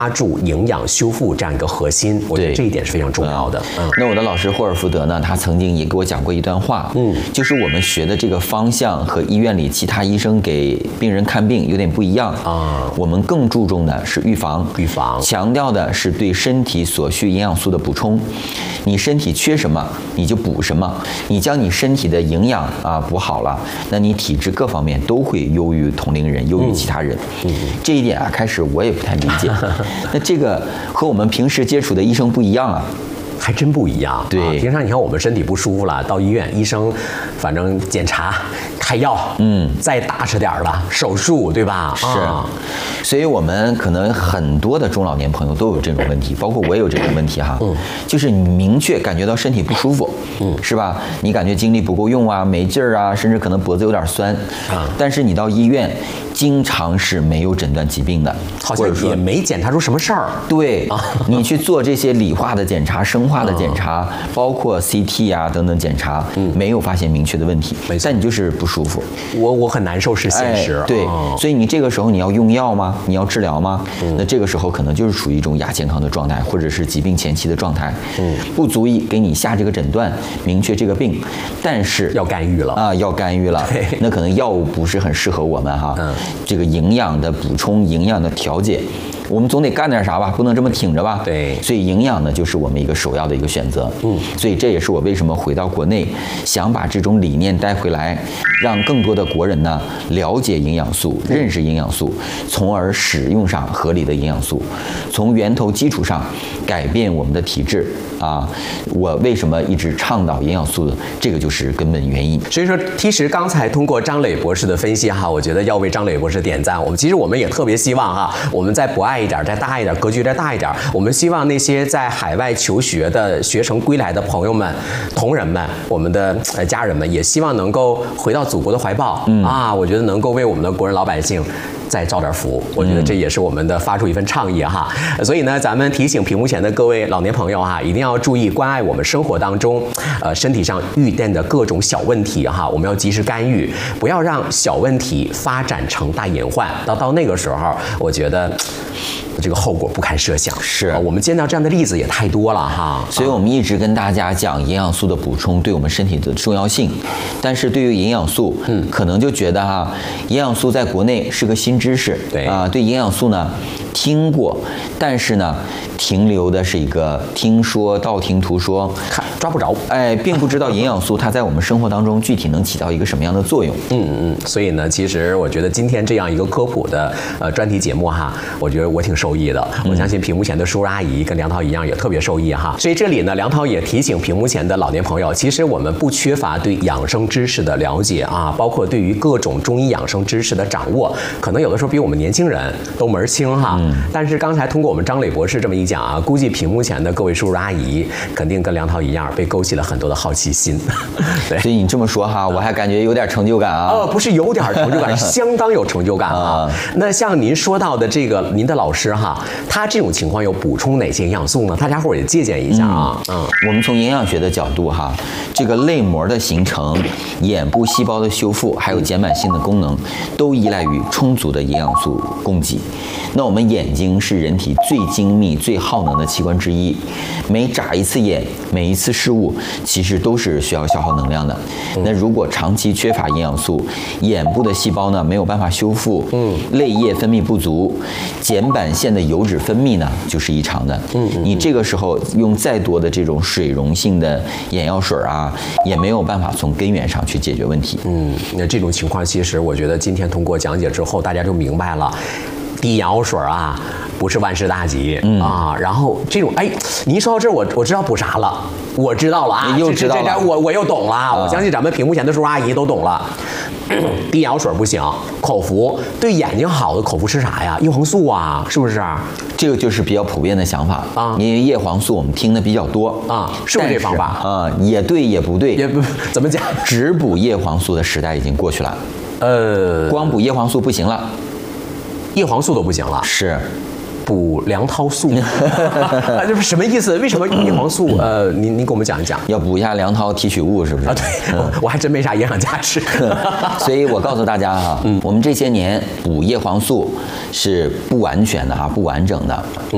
抓住营养修复这样一个核心，我觉得这一点是非常重要的。 那我的老师霍尔福德呢，他曾经也给我讲过一段话，就是我们学的这个方向和医院里其他医生给病人看病有点不一样啊。我们更注重的是预防，强调的是对身体所需营养素的补充。你身体缺什么，你就补什么。你将你身体的营养补好了，那你体质各方面都会优于同龄人，优于其他人。这一点开始我也不太理解。那这个和我们平时接触的医生不一样啊。 还真不一样。 对， 平常你看我们身体不舒服了，到医院医生反正检查开药，再大吃点的手术，对吧？ 是，所以我们可能很多的中老年朋友都有这种问题，包括我也有这种问题哈。就是你明确感觉到身体不舒服，是吧？你感觉精力不够用啊，没劲儿啊，甚至可能脖子有点酸啊。但是你到医院，经常是没有诊断疾病的， 好像也没检查出什么事儿。 对，你去做这些理化的检查、生化的检查，包括 CT 啊等等检查，没有发现明确的问题，但你就是不舒服。 我很难受是现实。 对，所以你这个时候你要用药吗？你要治疗吗？那这个时候可能就是属于一种亚健康的状态，或者是疾病前期的状态，不足以给你下这个诊断，明确这个病，但是要干预了啊， 要干预了。那可能药物不是很适合我们哈。这个营养的补充、营养的调节，我们总得干点啥吧，不能这么挺着吧？ 对， 所以营养呢，就是我们一个首要的一个选择。所以这也是我为什么回到国内，想把这种理念带回来，让更多的国人呢了解营养素、认识营养素，从而使用上合理的营养素，从源头基础上改变我们的体质啊。我为什么一直倡导营养素的？这个就是根本原因。 所以说，其实刚才通过张磊博士的分析哈，我觉得要为张磊博士点赞。我们也特别希望哈，我们再博爱一点，再大一点，格局再大一点。我们希望那些在海外求学的学成归来的朋友们、同仁们、我们的家人们，也希望能够回到祖国的怀抱我觉得能够为我们的国人老百姓再造点福，我觉得这也是我们的发出一份倡议哈。所以呢，咱们提醒屏幕前的各位老年朋友哈，一定要注意关爱我们生活当中身体上遇见的各种小问题哈，我们要及时干预，不要让小问题发展成大隐患。到那个时候，我觉得这个后果不堪设想。 是我们见到这样的例子也太多了哈。 所以我们一直跟大家讲营养素的补充对我们身体的重要性，但是对于营养素，可能就觉得哈，营养素在国内是个新知识， 对对营养素呢听过，但是呢停留的是一个听说、道听途说， 抓不着， 并不知道营养素它在我们生活当中具体能起到一个什么样的作用。 所以呢，其实我觉得今天这样一个科普的专题节目哈，我觉得我挺受益的。我相信屏幕前的叔叔阿姨跟梁涛一样也特别受益哈。所以这里呢，梁涛也提醒屏幕前的老年朋友，其实我们不缺乏对养生知识的了解啊，包括对于各种中医养生知识的掌握，可能有的时候比我们年轻人都门儿清哈。但是刚才通过我们张磊博士这么一讲啊，估计屏幕前的各位叔叔阿姨肯定跟梁涛一样被勾起了很多的好奇心。对， 所以你这么说哈，我还感觉有点成就感啊。 不是有点成就感，是相当有成就感啊。那像您说到的这个，您的老师哈，他这种情况有补充哪些营养素呢？大家伙儿也借鉴一下啊。 我们从营养学的角度哈，这个泪膜的形成、眼部细胞的修复，还有睑板腺的功能，都依赖于充足的营养素供给。那我们眼睛是人体最精密、最耗能的器官之一，每眨一次眼，每一次视物，其实都是需要消耗能量的。那如果长期缺乏营养素，眼部的细胞呢没有办法修复，泪液分泌不足，睑板腺的油脂分泌呢就是异常的。你这个时候用再多的这种水溶性的眼药水啊，也没有办法从根源上去解决问题。 那这种情况，其实我觉得今天通过讲解之后，大家就明白了。滴眼药水啊，不是万事大吉然后这种您一说到这儿，我知道补啥了，我知道了啊， 又知道了， 我又懂了。我相信咱们屏幕前的叔叔阿姨都懂了。滴眼药水不行，口服对眼睛好的口服吃啥呀？叶黄素啊，是不是？ 这个就是比较普遍的想法啊。因为叶黄素我们听的比较多啊，是不是这方法也对也不对， 也不怎么讲？ 只补叶黄素的时代已经过去了，光补叶黄素不行了。 叶黄素都不行了， 是补梁涛素，这是什么意思？为什么叶黄素？您给我们讲一讲。 要补一下梁涛提取物，是不是？ 对，我还真没啥营养价值。 所以我告诉大家哈，我们这些年补叶黄素是不完全的不完整的。